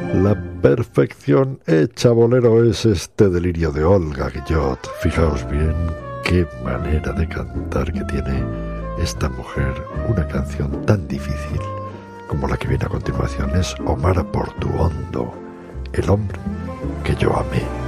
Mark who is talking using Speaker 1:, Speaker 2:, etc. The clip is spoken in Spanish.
Speaker 1: La perfección hecha bolero es este delirio de Olga Guillot. Fijaos bien qué manera de cantar que tiene esta mujer. Una canción tan difícil como la que viene a continuación es Omar Portuondo, el hombre que yo amé.